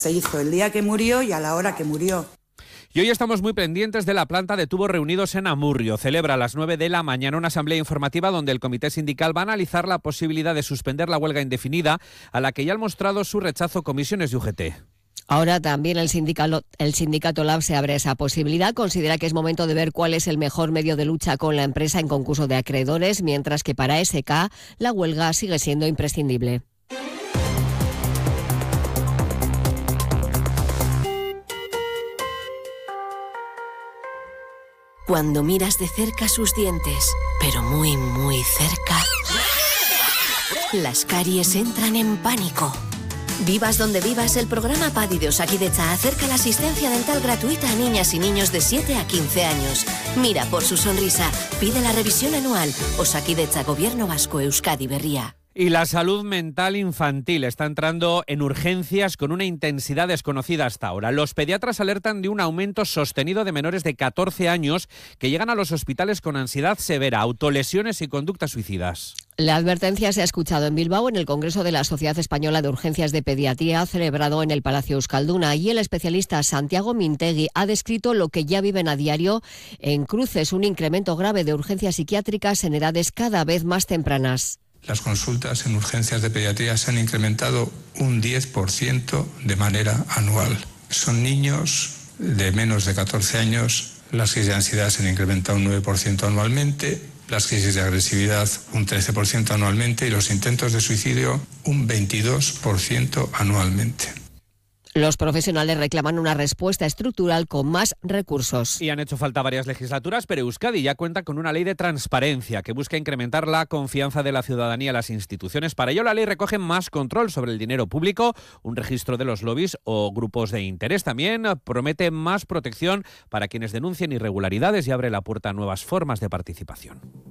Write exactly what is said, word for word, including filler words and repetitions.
Se hizo el día que murió y a la hora que murió. Y hoy estamos muy pendientes de la planta de tubos reunidos en Amurrio. Celebra a las nueve de la mañana una asamblea informativa donde el comité sindical va a analizar la posibilidad de suspender la huelga indefinida a la que ya han mostrado su rechazo comisiones de U G T. Ahora también el sindicato, el sindicato Lab se abre esa posibilidad. Considera que es momento de ver cuál es el mejor medio de lucha con la empresa en concurso de acreedores, mientras que para S K la huelga sigue siendo imprescindible. Cuando miras de cerca sus dientes, pero muy, muy cerca, las caries entran en pánico. Vivas donde vivas, el programa PADI de Osakidetza acerca la asistencia dental gratuita a niñas y niños de siete a quince años. Mira por su sonrisa, pide la revisión anual. Osakidetza, Gobierno Vasco, Euskadi Berria. Y la salud mental infantil está entrando en urgencias con una intensidad desconocida hasta ahora. Los pediatras alertan de un aumento sostenido de menores de catorce años que llegan a los hospitales con ansiedad severa, autolesiones y conductas suicidas. La advertencia se ha escuchado en Bilbao en el Congreso de la Sociedad Española de Urgencias de Pediatría celebrado en el Palacio Euskalduna, y el especialista Santiago Mintegui ha descrito lo que ya viven a diario en Cruces, un incremento grave de urgencias psiquiátricas en edades cada vez más tempranas. Las consultas en urgencias de pediatría se han incrementado un diez por ciento de manera anual. Son niños de menos de catorce años, las crisis de ansiedad se han incrementado un nueve por ciento anualmente, las crisis de agresividad un trece por ciento anualmente y los intentos de suicidio un veintidós por ciento anualmente. Los profesionales reclaman una respuesta estructural con más recursos. Y han hecho falta varias legislaturas, pero Euskadi ya cuenta con una ley de transparencia que busca incrementar la confianza de la ciudadanía en las instituciones. Para ello, la ley recoge más control sobre el dinero público, un registro de los lobbies o grupos de interés. También promete más protección para quienes denuncien irregularidades y abre la puerta a nuevas formas de participación.